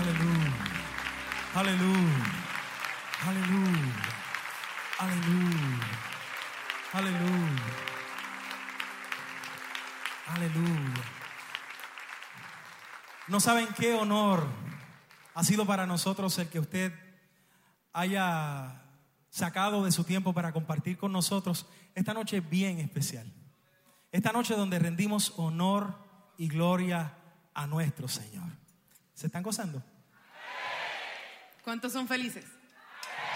Aleluya. Aleluya. Aleluya. Aleluya. Aleluya. Aleluya. No saben qué honor ha sido para nosotros el que usted haya sacado de su tiempo para compartir con nosotros esta noche bien especial. Esta noche donde rendimos honor y gloria a nuestro Señor. ¿Se están gozando? ¿Cuántos son felices?